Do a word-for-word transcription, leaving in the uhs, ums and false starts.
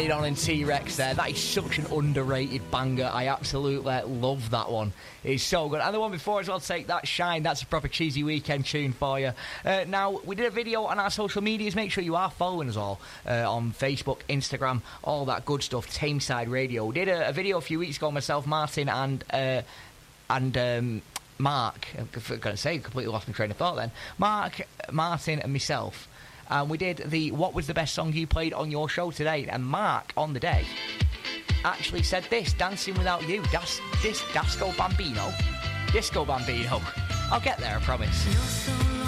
Lead On and T-Rex there. That is such an underrated banger. I absolutely love that one. It's so good. And the one before as well, Take That, Shine. That's a proper cheesy weekend tune for you. Uh, now, we did a video on our social medias. Make sure you are following us all uh, on Facebook, Instagram, all that good stuff. Tameside Radio. We did a, a video a few weeks ago, myself, Martin, and uh, and um, Mark. I'm going to say, completely lost my train of thought then. Mark, Martin, and myself. And we did the What Was the Best Song You Played on Your Show Today. And Mark, on the day, actually said this, Dancing Without You, Das, this Disco Bambino. Disco Bambino. I'll get there, I promise.